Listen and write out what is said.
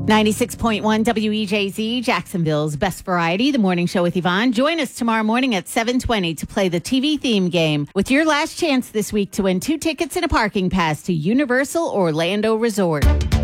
96.1 WEJZ, Jacksonville's best variety, the morning show with Yvonne. Join us tomorrow morning at 7:20 to play the TV theme game with your last chance this week to win 2 tickets and a parking pass to Universal Orlando Resort.